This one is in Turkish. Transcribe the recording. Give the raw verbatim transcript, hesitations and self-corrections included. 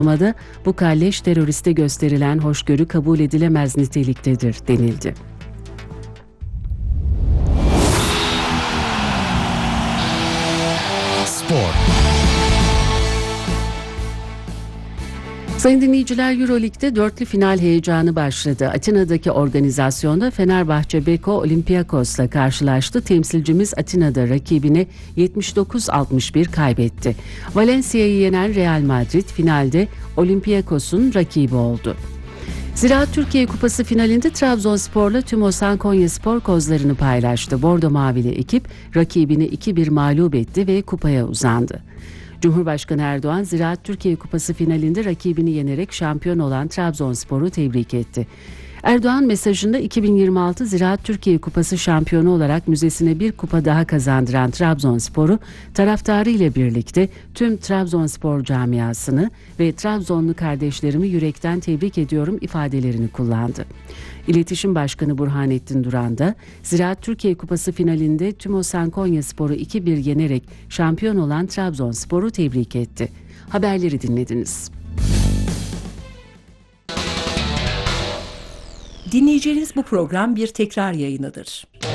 açıklamada bu kalleş teröriste gösterilen hoşgörü kabul edilemez niteliktedir denildi. Spor. Sayın dinleyiciler, Euroleague'de dörtlü final heyecanı başladı. Atina'daki organizasyonda Fenerbahçe Beko Olympiakos'la karşılaştı. Temsilcimiz Atina'da rakibini yetmiş dokuz altmış bir kaybetti. Valencia'yı yenen Real Madrid finalde Olympiakos'un rakibi oldu. Ziraat Türkiye Kupası finalinde Trabzonspor'la TÜMOSAN Konyaspor kozlarını paylaştı. Bordo Mavili ekip rakibini iki bir mağlup etti ve kupaya uzandı. Cumhurbaşkanı Erdoğan, Ziraat Türkiye Kupası finalinde rakibini yenerek şampiyon olan Trabzonspor'u tebrik etti. Erdoğan mesajında iki bin yirmi altı Ziraat Türkiye Kupası şampiyonu olarak müzesine bir kupa daha kazandıran Trabzonspor'u taraftarı ile birlikte tüm Trabzonspor camiasını ve Trabzonlu kardeşlerimi yürekten tebrik ediyorum ifadelerini kullandı. İletişim Başkanı Burhanettin Duran da Ziraat Türkiye Kupası finalinde TÜMOSAN Konyaspor'u iki bir yenerek şampiyon olan Trabzonspor'u tebrik etti. Haberleri dinlediniz. Dinleyeceğiniz bu program bir tekrar yayınıdır.